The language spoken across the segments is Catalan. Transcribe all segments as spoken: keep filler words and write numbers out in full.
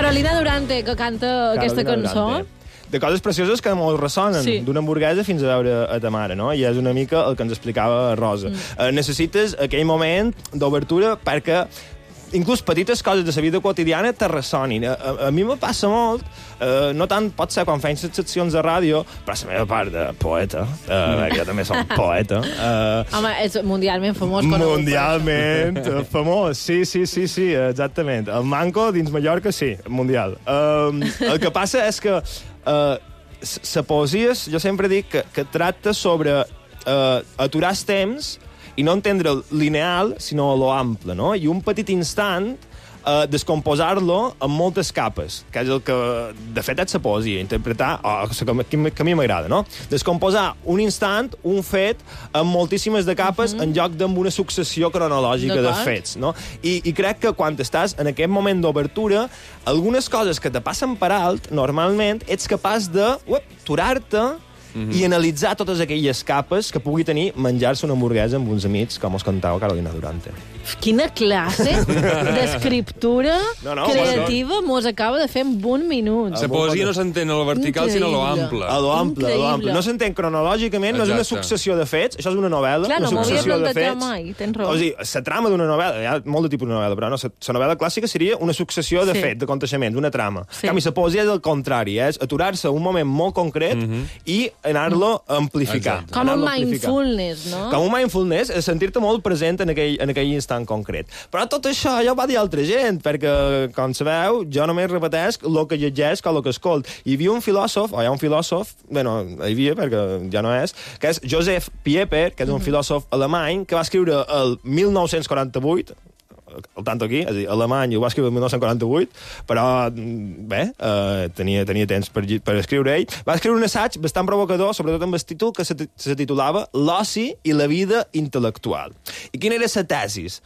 Carolina Durante, que canta Carolina aquesta cançó. Durante. De coses precioses que molt ressonen, sí. D'una hamburguesa fins a veure a ta mare, no? I és una mica el que ens explicava Rosa. Mm. Uh, necessites aquell moment d'obertura perquè inclús petites coses de la vida quotidiana te ressonin. A, a, a mi me passa molt, uh, no tant pot ser quan feien les seccions de ràdio, però la meva part de poeta, uh, mm. jo també soc poeta. Uh, Home, és mundialment famós. Mundialment famós, sí, sí, sí, sí, exactament. El manco dins Mallorca, sí, mundial. Uh, el que passa és que uh, la poesia, jo sempre dic que, que tracta sobre uh, aturar el temps i no entendre el lineal, sinó lo ample, no? I un petit instant, eh, descomposar-lo en moltes capes, que és el que, de fet, és la poesia, interpretar, oh, que, que a mi m'agrada, no? Descomposar un instant, un fet, en moltíssimes de capes, uh-huh. en lloc d'amb una successió cronològica de fets, no? I, I crec que quan estàs en aquest moment d'obertura, algunes coses que te passen per alt, normalment, ets capaç de aturar-te Mm-hmm. i analitzar totes aquelles capes que pugui tenir menjar-se una hamburguesa amb uns amics, com us contava Carolina Durante. Quina classe d'escriptura no, no, creativa mos acaba de fer en un minut. La poesia no s'entén a lo vertical, sinó a lo ample. A lo ample, a lo ample. No s'entén cronològicament, Exacte. No és una successió de fets, això és una novel·la, Clar, una no successió de fets. Mai, tens raó. O sigui, la trama d'una novel·la, hi ha molt de tipus de novel·la, però no, la novel·la clàssica seria una successió de sí. fets, de aconteixements, una trama. Sí. En canvi, la poesia és el contrari, és aturar-se un moment molt concret mm-hmm. i anar-lo a amplificar. Exacte. Com un mindfulness, no? Com un mindfulness, és sentir-te molt present en aquell, en aquell instant concret. Però tot això ja ho va dir altra gent, perquè, com sabeu, jo només repetesc el que llegeix o el que escolt. Hi havia un filòsof, o hi ha un filòsof, bueno, hi havia, perquè ja no és, que és Joseph Pieper, que és un filòsof alemany, que va escriure el mil nou-cents quaranta-vuit, el tanto aquí, és a dir, alemany ho va escriure el mil nou-cents quaranta-vuit, però bé, eh, tenia, tenia temps per, per escriure ell. Va escriure un assaig bastant provocador, sobretot amb el títol que se, se titulava L'oci i la vida intel·lectual. I quina era la tesis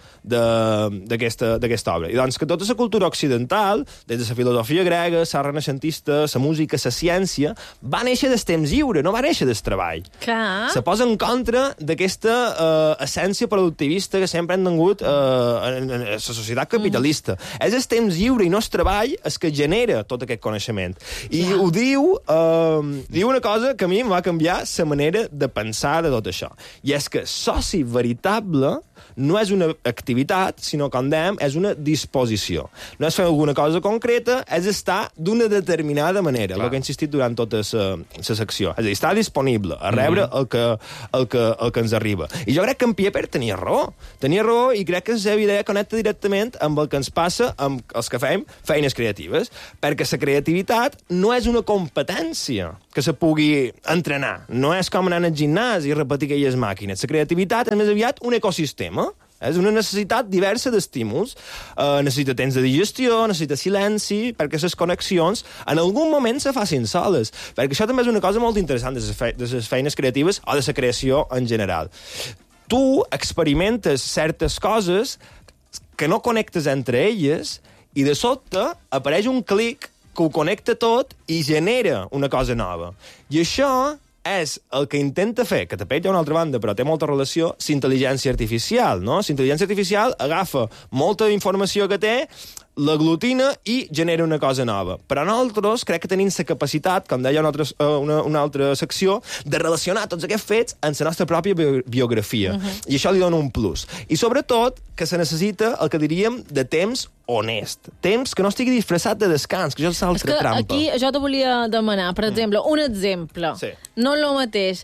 d'aquesta obra? I doncs que tota la cultura occidental, des de la filosofia grega, la renaixentista, la música, la ciència, va néixer del temps lliure, no va néixer del treball. Clar. Se posa en contra d'aquesta eh, essència productivista que sempre han tingut eh, en, en la societat capitalista. Mm. És el temps lliure i no el treball el que genera tot aquest coneixement. I yeah. ho diu, eh, diu una cosa que a mi em va canviar la manera de pensar de tot això. I és que soci veritable no és una activitat, sinó, com dèiem, és una disposició. No és fer alguna cosa concreta, és estar d'una determinada manera, Clar. El que he insistit durant tota la secció. És a dir, estar disponible a rebre mm-hmm. el, que, el, que, el que ens arriba. I jo crec que en Pieper tenia raó. Tenia raó i crec que la seva idea connecta directament amb el que ens passa amb els que fem feines creatives, perquè la creativitat no és una competència que se pugui entrenar. No és com anar al gimnàs i repetir aquelles màquines. La creativitat és més aviat un ecosistema. És una necessitat diversa d'estímuls. Uh, necessita temps de digestió, necessita silenci, perquè les connexions en algun moment se facin soles. Perquè això també és una cosa molt interessant de les, fe de les feines creatives o de la creació en general. Tu experimentes certes coses que no connectes entre elles i de sobte apareix un clic que ho connecta tot i genera una cosa nova. I això és el que intenta fer, que també hi ha una altra banda, però té molta relació, l'intel·ligència artificial, no? L'intel·ligència artificial agafa molta informació que té, l'aglutina i genera una cosa nova. Però nosaltres crec que tenim la capacitat, com deia una altra, una, una altra secció, de relacionar tots aquests fets en la nostra pròpia biografia. Uh-huh. I això li dona un plus. I sobretot que se necessita el que diríem de temps honest. Temps que no estigui disfressat de descans, que això és l'altra trampa. Aquí jo te volia demanar, per exemple, un exemple. Sí. No és el mateix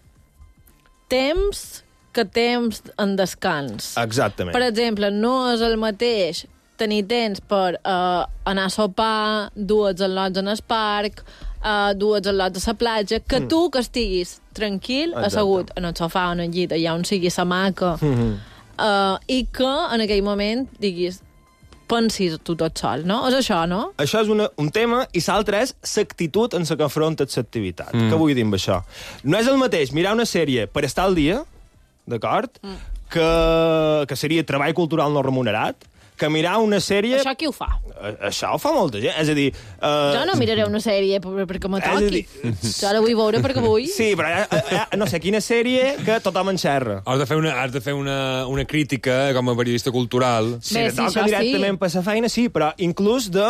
temps que temps en descans. Exactament. Per exemple, no és el mateix tenir temps per uh, anar a sopar, dues al·lots en el parc, uh, dues al·lots a la platja, que mm. tu que estiguis tranquil, Exacte. Assegut en el sofà o en el llit, allà on sigui sa maca, mm-hmm. uh, i que en aquell moment diguis pensis tu tot sol, no? És això, no? Això és una, un tema, i l'altre és l'actitud en la que afrontes l'activitat. Mm. Què vull dir amb això? No és el mateix mirar una sèrie per estar al dia, d'acord? Mm. Que, que seria treball cultural no remunerat, que mirar una sèrie... Això qui ho fa? Això ho fa molta gent. És a dir... Uh... Jo no miraré una sèrie perquè me toqui. Dir... Jo la vull veure perquè vull. Sí, però hi ha, hi ha, no sé, quina sèrie que tothom en xerra. Has de fer una, has de fer una, una crítica com a periodista cultural. Sí, Bé, sí, toca directament sí. per la feina, sí, però inclús de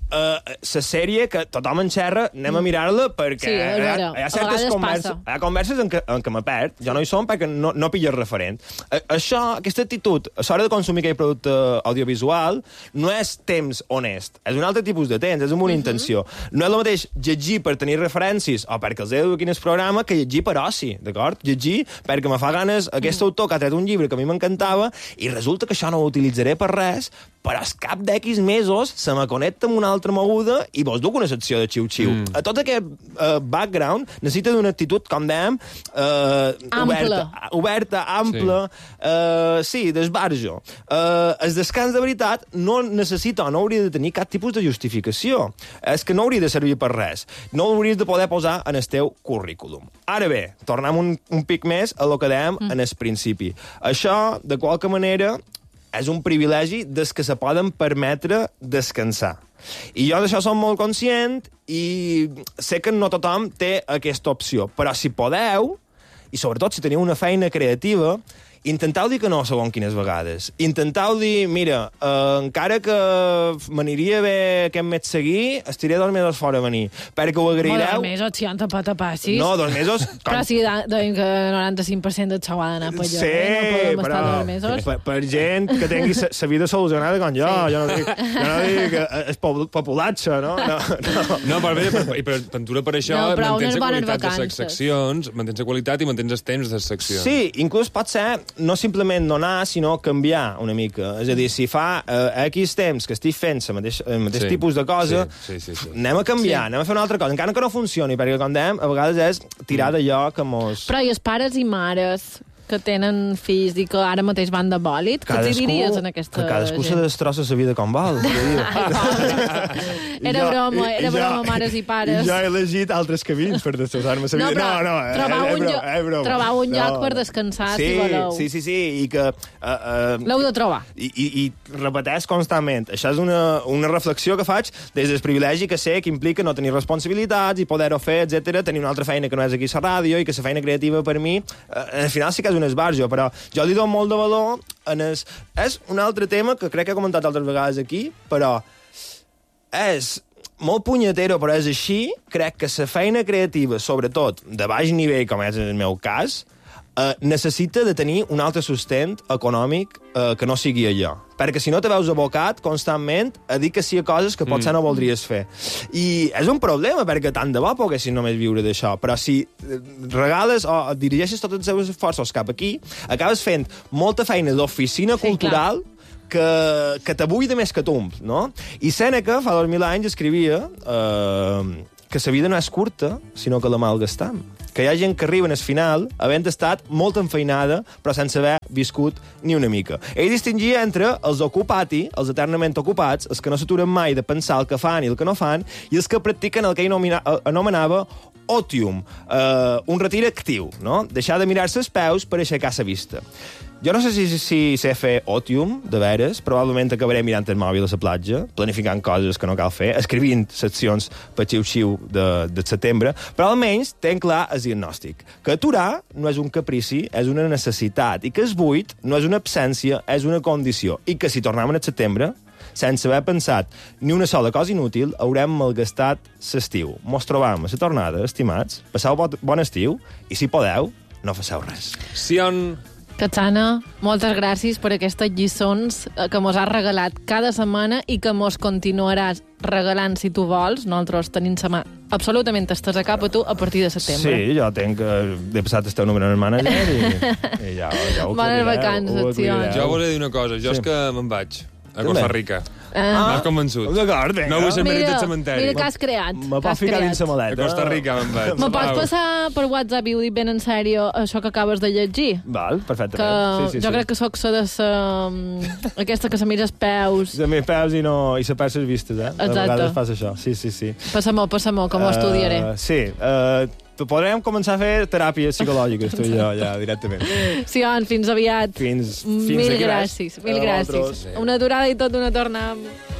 la uh, sèrie que tothom en xerra, anem a mirar-la perquè Sí, és hi, ha, vera. hi ha A certes vegades converses, passa. hi ha converses en què, en què me perd, jo no hi som perquè no, no pillo el referent. Uh, això, aquesta actitud, a l'hora de consumir aquell producte audiovisual, no és temps honest, és un altre tipus de temps, és amb una uh -huh. intenció. No és el mateix llegir per tenir referències o perquè els he de dur quin és programa que llegir per oci, d'acord? Llegir perquè me fa ganes aquest autor que ha tret un llibre que a mi m'encantava i resulta que això no ho utilitzaré per res, però al cap d'X mesos se me connecta amb una altra moguda i vos duc una secció de xiu-xiu. Mm. A tot aquest uh, background necessita d'una actitud, com dèiem, uh, oberta, oberta, ampla, sí, uh, sí d'esbarjo. Uh, el descans de veritat no necessita o no hauria de tenir cap tipus de justificació. És que no hauria de servir per res. No ho hauries de poder posar en el teu currículum. Ara bé, tornem un, un pic més a lo que dèiem mm. en el principi. Això, de qualque manera, és un privilegi des que se poden permetre descansar. I jo d'això som molt conscient i sé que no tothom té aquesta opció, però si podeu, i sobretot si teniu una feina creativa, intentau dir que no segons quines vegades. Intentau dir, mira, eh, encara que m'aniria bé aquest mes seguir, estiré dos mesos fora a venir, perquè ho agraireu... Dos mesos, si on te pot passis. No, dos mesos... Com... Però si deim que el noranta-cinc per cent del xau ha d'anar per allò, sí, eh? No podem però, estar dos mesos. Per, per gent que tingui sa vida solucionada com jo, sí. jo no dic, jo no dic el populatge, no? No, no. no per bé, per, per, per, per això no, mantens la qualitat vacances. de les seccions, mantens la qualitat i mantens els temps de les seccions. Sí, inclús pot ser no simplement no anar, sinó canviar una mica. És a dir, si fa eh, X temps que estic fent el mateix, el mateix sí, tipus de cosa, sí, sí, sí, sí. anem a canviar, sí. anem a fer una altra cosa, encara que no funcioni, perquè, com dèiem, a vegades és tirar d'allò que mos... Però i els pares i mares que tenen fills i que ara mateix van de bòlit, què t'hi diries en aquesta que cadascú gent? se destrossa la vida com vol. Era jo, broma, era broma, jo, mares i pares. I jo he elegit altres camins per destrossar-me la vida. No, no, no, trobau eh, un, eh, eh, broma. trobau un lloc no, per descansar, sí, si voleu. Sí, sí, sí, i que... Uh, uh, L'heu de trobar. I, i, i repeteix constantment. Això és una, una reflexió que faig des del privilegi que sé que implica no tenir responsabilitats i poder-ho fer, etcètera, tenir una altra feina que no és aquí a la ràdio i que la feina creativa per mi, uh, al final sí que és un esbarjo, però jo li dono molt de valor en es... És un altre tema que crec que he comentat altres vegades aquí, però és molt punyetero, però és així. Crec que la feina creativa, sobretot de baix nivell, com és en el meu cas, eh, necessita de tenir un altre sustent econòmic eh, que no sigui allò. Perquè si no te veus abocat constantment a dir que sí a coses que potser no voldries fer. I és un problema, perquè tant de bo poguessin només viure d'això. Però si regales o dirigeixes tots els teus esforços cap aquí, acabes fent molta feina d'oficina sí, cultural clar. que, que t'abuida més que tu, no? I Sèneca, fa dos mil anys, escrivia eh, que la vida no és curta, sinó que la malgastam. Que hi ha gent que arriba en el final havent estat molt enfeinada, però sense haver viscut ni una mica. Ell distingia entre els ocupati, els eternament ocupats, els que no s'aturen mai de pensar el que fan i el que no fan, i els que practiquen el que ell anomenava otium, eh, un retir actiu, no? Deixar de mirar-se els peus per aixecar la vista. Jo no sé si, si sé fer otium, de veres, probablement acabaré mirant el mòbil a la platja, planificant coses que no cal fer, escrivint seccions per xiu-xiu de, de setembre, però almenys tenc clar el diagnòstic, que aturar no és un caprici, és una necessitat, i que el buit no és una absència, és una condició, i que si tornem al setembre, sense haver pensat ni una sola cosa inútil, haurem malgastat l'estiu. Mos trobam a la tornada, estimats, passeu bon, bon estiu, i si podeu, no faceu res. Sion... Katsana, moltes gràcies per aquestes lliçons que mos has regalat cada setmana i que mos continuaràs regalant si tu vols. Nosaltres tenim la mà absolutament estesa cap a tu a partir de setembre. Sí, jo tenc... He passat el teu número en el manager i, i ja, ja ho Bones vacances, Sion. Jo volia dir una cosa. Jo sí. és que me'n vaig a Costa Rica. Ah. M'has convençut. D'acord, vinga. No vull ser merit del cementeri. Mira que has creat. Me pots ficar dins la maleta. A Costa Rica me'n vaig. Me pots passar per WhatsApp i ho dic ben en sèrio això que acabes de llegir? Val, perfectament. Que sí, sí, jo sí. crec que soc la de sa... aquesta que se mira els peus. Se mira els peus i, no, i se perd les vistes, eh? Exacte. De vegades fas això. Sí, sí, sí. Passa-m'ho, passa-m'ho, que m'ho uh, estudiaré. Sí, uh, podrem començar a fer teràpies psicològiques, tu i jo, ja, directament. Sion, fins aviat. Fins, fins mil aquí. gràcies, mil gràcies. Una durada i tot una torna.